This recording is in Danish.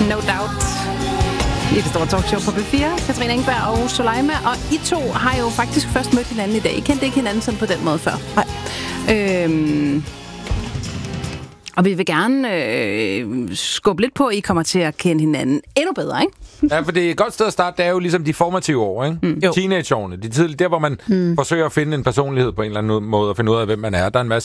No Doubt. I det store talkshow på B4. Katrine Engberg og Soleima. Og I to har jo faktisk først mødt hinanden i dag. I kendte ikke hinanden sådan på den måde før. Nej. Og vi vil gerne skubbe lidt på, at I kommer til at kende hinanden endnu bedre, ikke? Ja, for det er et godt sted at starte, det er jo ligesom de formative år, ikke? Teenageårene, de tidlige, der hvor man forsøger at finde en personlighed på en eller anden måde, og finde ud af, hvem man er. Der er en masse